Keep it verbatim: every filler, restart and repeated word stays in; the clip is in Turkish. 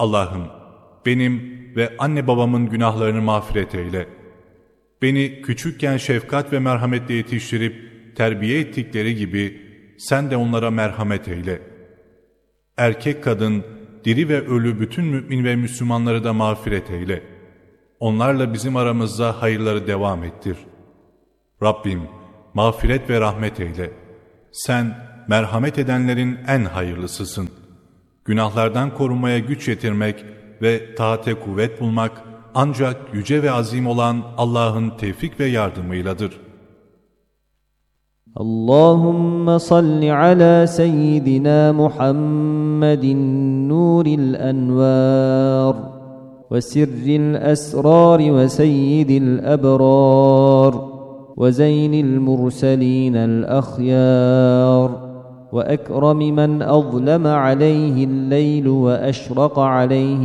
Allah'ım, benim ve anne babamın günahlarını mağfiret eyle. Beni küçükken şefkat ve merhametle yetiştirip terbiye ettikleri gibi sen de onlara merhamet eyle. Erkek kadın, diri ve ölü bütün mümin ve Müslümanları da mağfiret eyle. Onlarla bizim aramızda hayırları devam ettir. Rabbim, mağfiret ve rahmet eyle. Sen merhamet edenlerin en hayırlısısın. Günahlardan korunmaya güç yetirmek ve taate kuvvet bulmak ancak yüce ve azim olan Allah'ın tevfik ve yardımıyladır. Allahümme salli ala seyyidina Muhammedin nuril envar ve sirril esrar ve seyyidil ebrar ve zeynil murselinel ahyar ve ekremi men azleme aleyhi'l leylu ve eşraka aleyhi